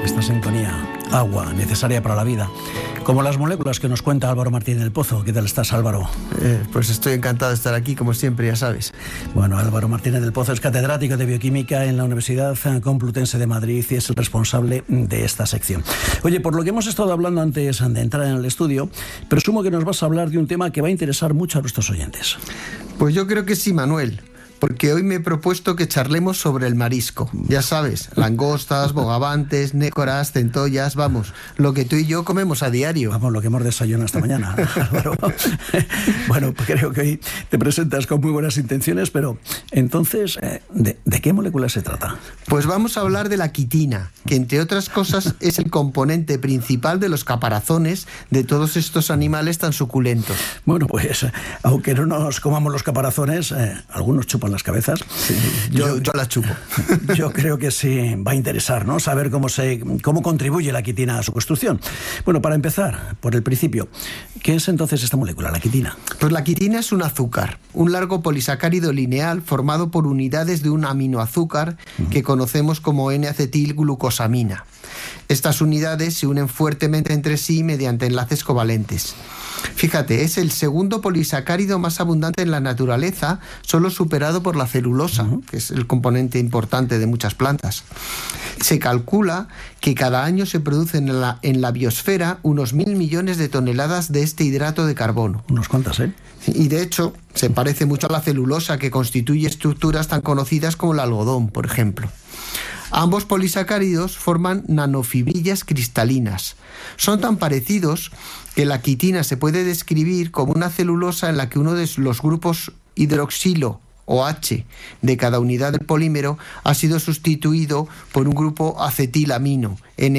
esta sintonía, agua, necesaria para la vida, como las moléculas que nos cuenta Álvaro Martín del Pozo. ¿Qué tal estás, Álvaro? Pues estoy encantado de estar aquí, como siempre, ya sabes. Bueno, Álvaro Martínez del Pozo es catedrático de Bioquímica en la Universidad Complutense de Madrid y es el responsable de esta sección. Oye, por lo que hemos estado hablando antes de entrar en el estudio, presumo que nos vas a hablar de un tema que va a interesar mucho a nuestros oyentes. Pues yo creo que sí, Manuel. Porque hoy me he propuesto que charlemos sobre el marisco. Ya sabes, langostas, bogavantes, nécoras, centollas, vamos, lo que tú y yo comemos a diario. Vamos, lo que hemos desayunado esta mañana, Álvaro. Bueno, pues creo que hoy te presentas con muy buenas intenciones, pero entonces, ¿de qué molécula se trata? Pues vamos a hablar de la quitina, que entre otras cosas es el componente principal de los caparazones de todos estos animales tan suculentos. Bueno, pues aunque no nos comamos los caparazones, algunos chupan las cabezas. Sí, yo las chupo. Yo creo que sí va a interesar, ¿no? Saber cómo contribuye la quitina a su construcción. Bueno, para empezar, por el principio, ¿qué es entonces esta molécula, la quitina? Pues la quitina es un azúcar, un largo polisacárido lineal formado por unidades de un aminoazúcar que conocemos como N-acetilglucosamina. Estas unidades se unen fuertemente entre sí mediante enlaces covalentes. Fíjate, es el segundo polisacárido más abundante en la naturaleza, solo superado por la celulosa, que es el componente importante de muchas plantas. Se calcula que cada año se producen en la biosfera unos 1.000 millones de toneladas de este hidrato de carbono. Unos cuantas, ¿eh? Y de hecho, se parece mucho a la celulosa, que constituye estructuras tan conocidas como el algodón, por ejemplo. Ambos polisacáridos forman nanofibrillas cristalinas. Son tan parecidos que la quitina se puede describir como una celulosa en la que uno de los grupos hidroxilo o H de cada unidad del polímero ha sido sustituido por un grupo acetilamino,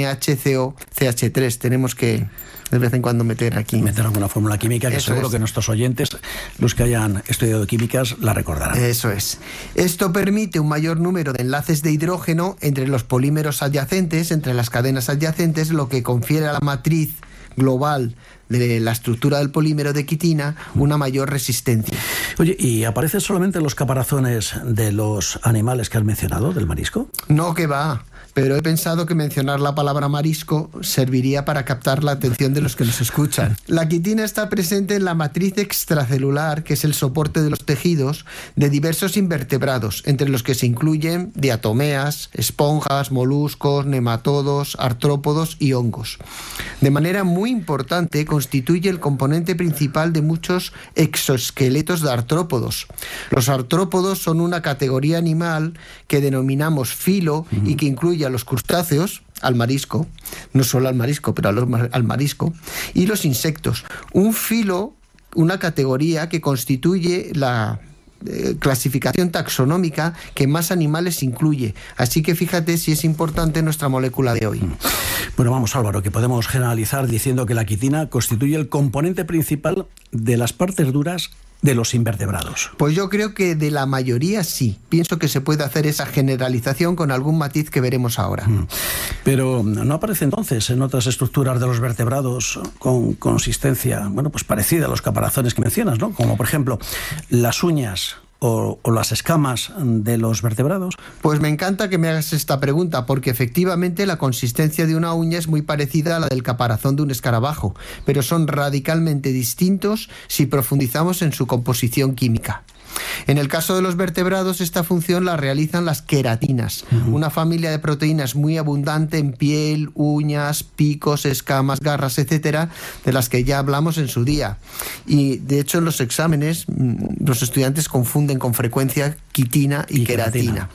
NHCO-CH3. Tenemos que de vez en cuando meter alguna fórmula química que seguro que nuestros oyentes, los que hayan estudiado químicas, la recordarán. Eso es. Esto permite un mayor número de enlaces de hidrógeno entre los polímeros adyacentes, entre las cadenas adyacentes, lo que confiere a la matriz global de la estructura del polímero de quitina una mayor resistencia. Oye, ¿y aparecen solamente los caparazones de los animales que has mencionado, del marisco? No, que va. Pero he pensado que mencionar la palabra marisco serviría para captar la atención de los que nos escuchan. La quitina está presente en la matriz extracelular, que es el soporte de los tejidos, de diversos invertebrados, entre los que se incluyen diatomeas, esponjas, moluscos, nematodos, artrópodos y hongos. De manera muy importante, constituye el componente principal de muchos exoesqueletos de artrópodos. Los artrópodos son una categoría animal que denominamos filo y que incluye a los crustáceos, al marisco, no solo al marisco, pero al marisco, y los insectos. Un filo, una categoría que constituye la clasificación taxonómica que más animales incluye. Así que fíjate si es importante nuestra molécula de hoy. Bueno, vamos, Álvaro, que podemos generalizar diciendo que la quitina constituye el componente principal de las partes duras de los invertebrados. Pues yo creo que de la mayoría sí. Pienso que se puede hacer esa generalización con algún matiz que veremos ahora. Pero ¿no aparece entonces en otras estructuras de los vertebrados con consistencia, bueno, pues parecida a los caparazones que mencionas, ¿no? Como por ejemplo las uñas o las escamas de los vertebrados? Pues me encanta que me hagas esta pregunta, porque efectivamente la consistencia de una uña es muy parecida a la del caparazón de un escarabajo, pero son radicalmente distintos si profundizamos en su composición química. En el caso de los vertebrados, esta función la realizan las queratinas, una familia de proteínas muy abundante en piel, uñas, picos, escamas, garras, etcétera, de las que ya hablamos en su día. Y de hecho en los exámenes los estudiantes confunden con frecuencia quitina y queratina.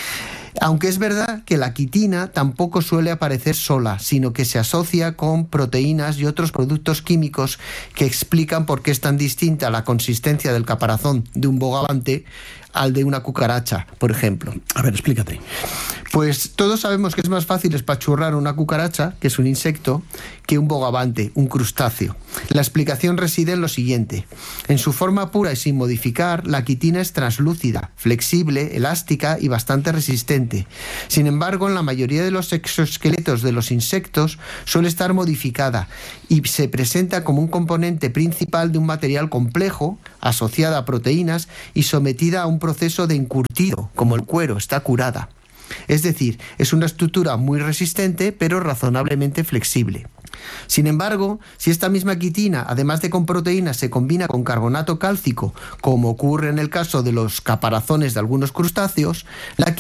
Aunque es verdad que la quitina tampoco suele aparecer sola, sino que se asocia con proteínas y otros productos químicos que explican por qué es tan distinta la consistencia del caparazón de un bogavante al de una cucaracha, por ejemplo. A ver, explícate. Pues todos sabemos que es más fácil espachurrar una cucaracha, que es un insecto, que un bogavante, un crustáceo. La explicación reside en lo siguiente. En su forma pura y sin modificar, la quitina es translúcida, flexible, elástica y bastante resistente. Sin embargo, en la mayoría de los exoesqueletos de los insectos suele estar modificada y se presenta como un componente principal de un material complejo, asociada a proteínas y sometida a un proceso de encurtido, como el cuero, está curada. Es decir, es una estructura muy resistente pero razonablemente flexible. Sin embargo, si esta misma quitina, además de con proteínas, se combina con carbonato cálcico, como ocurre en el caso de los caparazones de algunos crustáceos, la